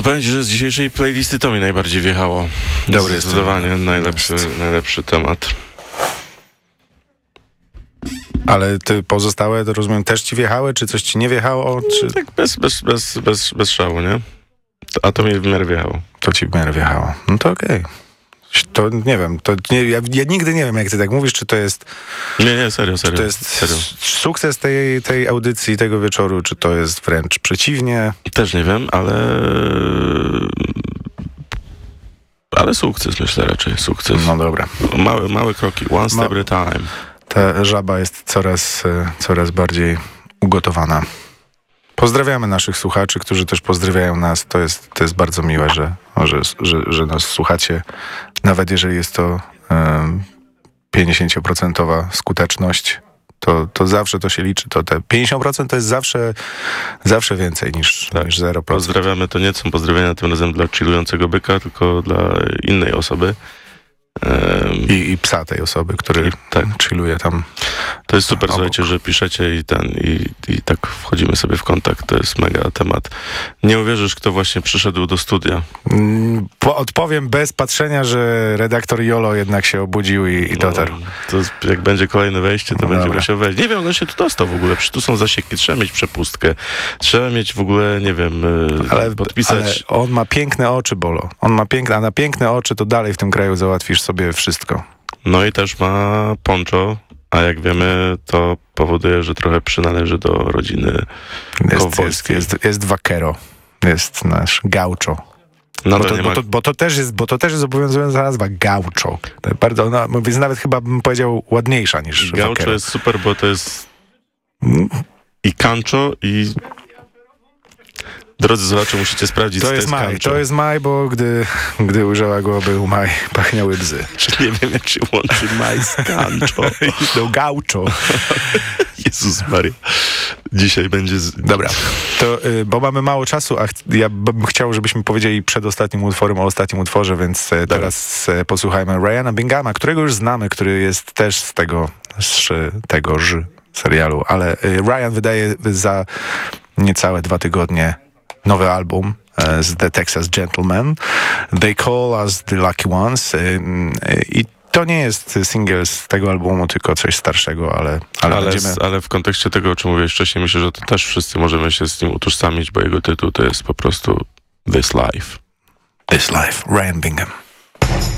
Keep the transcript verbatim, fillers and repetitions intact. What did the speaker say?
powiem ci, że z dzisiejszej playlisty to mi najbardziej wjechało. Dobry jest. Zdecydowanie najlepszy, najlepszy temat. Ale ty pozostałe, to rozumiem, też ci wjechały, czy coś ci nie wjechało? Czy... Tak bez, bez, bez, bez, bez szału, nie? A to mi w miarę wjechało. To ci w miarę wjechało. No to okej. Okay. To nie wiem, to nie, ja, ja nigdy nie wiem, jak ty tak mówisz, czy to jest... Nie, nie, serio, serio. Czy to jest serio. sukces tej, tej audycji, tego wieczoru, czy to jest wręcz przeciwnie? Też nie wiem, ale... Ale sukces, myślę raczej, sukces. No dobra. Małe, małe kroki, one step at a time. Ta żaba jest coraz, coraz bardziej ugotowana. Pozdrawiamy naszych słuchaczy, którzy też pozdrawiają nas. To jest, to jest bardzo miłe, że, że, że, że nas słuchacie. Nawet jeżeli jest to um, pięćdziesiąt procent skuteczność, to, to zawsze to się liczy. To te pięćdziesiąt procent to jest zawsze, zawsze więcej niż, tak. niż zero procent. Pozdrawiamy, to nie są pozdrowienia tym razem dla chillującego byka, tylko dla innej osoby. I, I psa tej osoby, który I, tak. chilluje tam. To jest super, obok. słuchajcie, że piszecie i ten, i, i tak wchodzimy sobie w kontakt. To jest mega temat. Nie uwierzysz, kto właśnie przyszedł do studia. Mm, po, odpowiem bez patrzenia, że redaktor Jolo jednak się obudził i, i dotarł. No, to jak będzie kolejne wejście, to no będzie dobra. musiał wejść. Nie wiem, on się tu dostał w ogóle. Przecież tu są zasieki. Trzeba mieć przepustkę. Trzeba mieć w ogóle, nie wiem, ale, podpisać. Ale on ma piękne oczy, Bolo. On ma piękne, a na piękne oczy to dalej w tym kraju załatwisz sobie wszystko. No i też ma poncho, a jak wiemy, to powoduje, że trochę przynależy do rodziny jest, jest, jest, jest vaquero. Jest nasz gaucho. No bo, to to, nie bo, ma... to, bo, to też jest, bo to też jest obowiązująca nazwa gaucho. To bardzo, no, więc nawet chyba bym powiedział ładniejsza niż Gaucho vaquero. jest super, bo to jest i cancho, i drodzy słuchacze, musicie sprawdzić, to co jest to jest maj. cancho. To jest maj, bo gdy, gdy ujrzała go był maj, pachniały bzy. Nie wiem, jak się łączy maj z cancho. No gaucho. Jezus Maria. Dzisiaj będzie... Z... Dobra, to, y, bo mamy mało czasu, a ch ja bym chciał, żebyśmy powiedzieli przed ostatnim utworem o ostatnim utworze, więc y, teraz y, posłuchajmy Ryana Binghama, którego już znamy, który jest też z tego, z tegoż serialu, ale y, Ryan wydaje za niecałe dwa tygodnie nowy album y, z The Texas Gentlemen. They Call Us The Lucky Ones y, y, i to nie jest single z tego albumu, tylko coś starszego, ale, ale, ale, będziemy... ale w kontekście tego, o czym mówiłeś wcześniej, myślę, że to też wszyscy możemy się z nim utożsamić, bo jego tytuł to jest po prostu This Life. This Life, Ryan Bingham.